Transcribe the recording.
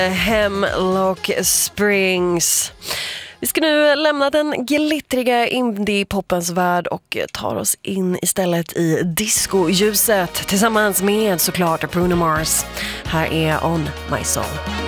Hemlock Springs. Vi ska nu lämna den glittriga indie-poppens värld och tar oss in istället i disco-ljuset tillsammans med såklart Bruno Mars. Här är On My Soul.